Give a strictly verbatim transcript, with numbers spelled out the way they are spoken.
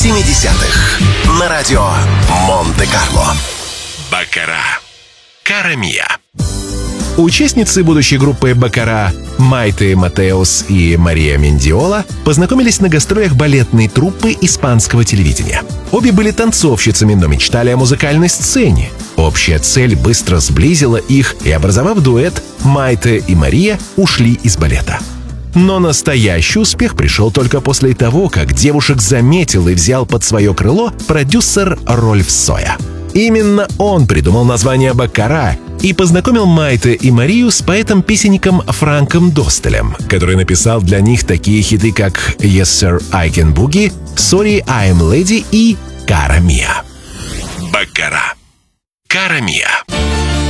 семидесятых на радио Монте-Карло. Баккара. Кара Мия. Участницы будущей группы Баккара Майте Матеус и Мария Мендиола познакомились на гастролях балетной труппы испанского телевидения. Обе были танцовщицами, но мечтали о музыкальной сцене. Общая цель быстро сблизила их, и, образовав дуэт, Майте и Мария ушли из балета. Но настоящий успех пришел только после того, как девушек заметил и взял под свое крыло продюсер Рольф Соя. Именно он придумал название «Баккара» и познакомил Майте и Марию с поэтом-песенником Франком Достелем, который написал для них такие хиты, как «Yes, Sir, I Can Boogie», «Sorry, I'm Lady» и «Кара Мия». Баккара. Кара Мия.